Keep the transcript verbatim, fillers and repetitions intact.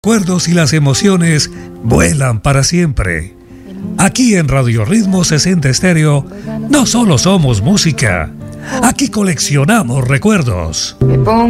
recuerdos y las emociones vuelan para siempre. Aquí en Radio Ritmo sesenta Estéreo no solo somos música, aquí coleccionamos recuerdos.